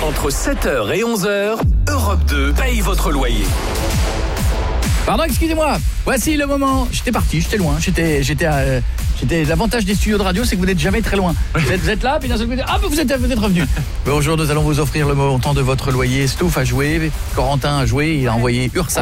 Entre 7h et 11h, Europe 2 paye votre loyer. Pardon, excusez-moi. Voici le moment. J'étais parti, j'étais loin. L'avantage des studios de radio, c'est que vous n'êtes jamais très loin. Vous êtes là, puis d'un seul coup, vous êtes revenu. Bonjour, nous allons vous offrir le montant de votre loyer. Stouff a joué, Corentin a joué, il a envoyé URSA.